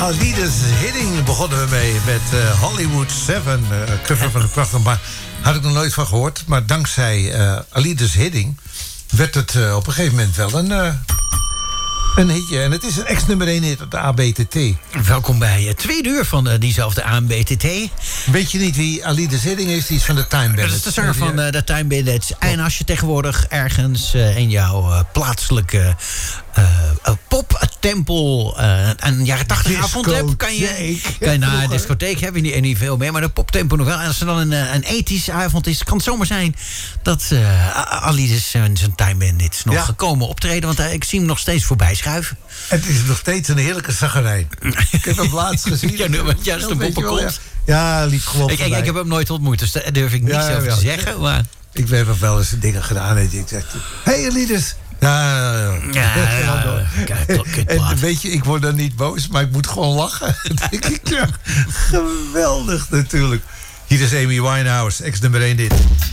Alides Hidding begonnen we mee met Hollywood 7. Cover van de prachtig, maar had ik nog nooit van gehoord. Maar dankzij Alides Hidding werd het op een gegeven moment wel een hitje. En het is een ex-nummer 1 hit op de ABTT. Welkom bij het tweede uur van diezelfde ABTT. Weet je niet wie Alides Hidding is? Die is van de Time Bandits. Dat is de zanger van de Time Bandits. En als je tegenwoordig ergens in jouw plaatselijke poptempel een jaren 80 avond hebt, kan je naar een discotheek hebben niet veel meer, maar de poptempel nog wel. En als er dan een ethische avond is, kan het zomaar zijn dat Alides en zijn Time Bandits nog komen optreden. Want ik zie hem nog steeds voorbij schuiven. Het is nog steeds een heerlijke zaggerij. Ik heb hem laatst gezien. Juist een poppenkont. Ja, liep gewoon ik heb hem nooit ontmoet, dus daar durf ik niets over te zeggen. Maar ik heb wel eens dingen gedaan en ik zeg, hey Alides. En weet je, ik word dan niet boos, maar ik moet gewoon lachen. Geweldig natuurlijk. Hier is Amy Winehouse, ex-nummer 1 dit.